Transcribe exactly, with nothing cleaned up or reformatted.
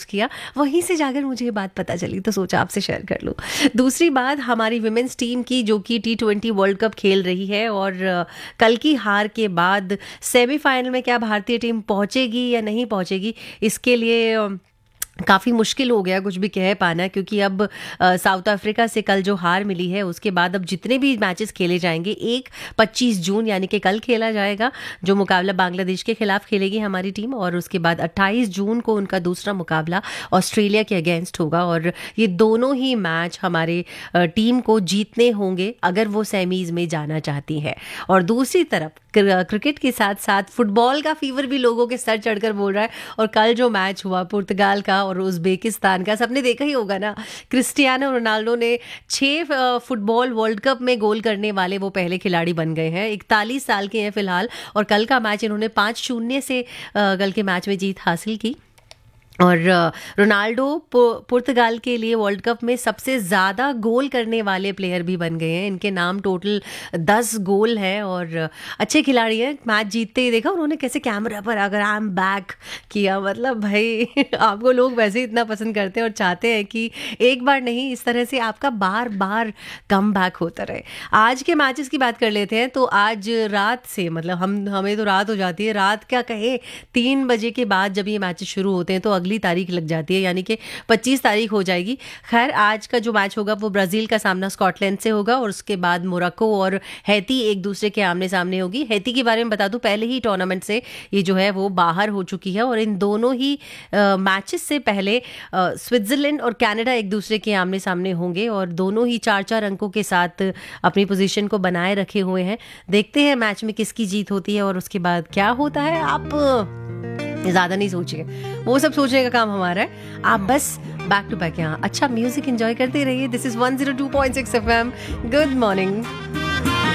किया, वहीं से जाकर मुझे ये बात पता चली, तो सोचा आपसे शेयर कर लूँ। दूसरी बात हमारी विमेंस टीम की, जो कि टी ट्वेंटी वर्ल्ड कप खेल रही है, और कल की हार के बाद सेमीफाइनल में क्या भारतीय टीम पहुंचेगी या नहीं पहुंचेगी, इसके लिए काफ़ी मुश्किल हो गया कुछ भी कह पाना, क्योंकि अब साउथ अफ्रीका से कल जो हार मिली है उसके बाद अब जितने भी मैचेस खेले जाएंगे, एक पच्चीस जून यानी कि कल खेला जाएगा जो मुकाबला बांग्लादेश के खिलाफ खेलेगी हमारी टीम, और उसके बाद अट्ठाईस जून को उनका दूसरा मुकाबला ऑस्ट्रेलिया के अगेंस्ट होगा। और ये दोनों ही मैच हमारे टीम को जीतने होंगे अगर वो सेमीज में जाना चाहती है। और दूसरी तरफ क्रिकेट के साथ साथ फुटबॉल का फीवर भी लोगों के सर चढ़कर बोल रहा है। और कल जो मैच हुआ पुर्तगाल का और उज़्बेकिस्तान का, सबने देखा ही होगा ना, क्रिस्टियानो रोनाल्डो ने छह फुटबॉल वर्ल्ड कप में गोल करने वाले वो पहले खिलाड़ी बन गए हैं। इकतालीस साल के हैं फिलहाल, और कल का मैच इन्होंने पाँच शून्य से कल के मैच में जीत हासिल की। और रोनाल्डो पुर्तगाल के लिए वर्ल्ड कप में सबसे ज़्यादा गोल करने वाले प्लेयर भी बन गए हैं। इनके नाम टोटल दस गोल हैं और अच्छे खिलाड़ी हैं। मैच जीतते ही देखा उन्होंने कैसे कैमरा पर अगर आई एम बैक किया, मतलब भाई आपको लोग वैसे ही इतना पसंद करते हैं और चाहते हैं कि एक बार नहीं, इस तरह से आपका बार बार कम बैक होता रहे। आज के मैचेस की बात कर लेते हैं, तो आज रात से, मतलब हम हमें तो रात हो जाती है, रात क्या कहे तीन बजे के बाद जब ये मैचेस शुरू होते हैं तो अगली तारीख लग जाती है, यानी कि पच्चीस तारीख हो जाएगी। खैर आज का जो मैच होगा वो ब्राज़ील का सामना स्कॉटलैंड से होगा, और उसके बाद मोरक्को और हैती एक दूसरे के आमने सामने होगी। हैती के बारे में बता दूं, पहले ही टूर्नामेंट से ये जो है वो बाहर हो चुकी है, और इन दोनों ही मैचेस से पहले स्विट्जरलैंड और कनाडा एक दूसरे के आमने सामने होंगे, और दोनों ही चार चार अंकों के साथ अपनी पोजीशन को बनाए रखे हुए हैं। देखते हैं मैच में किसकी जीत होती है और उसके बाद क्या होता है। आप ज़्यादा नहीं सोचिए, वो सब सोचने का काम हमारा है। आप बस बैक टू बैक यहाँ अच्छा म्यूजिक एंजॉय करते रहिए। This is one zero two point six F M. Good morning.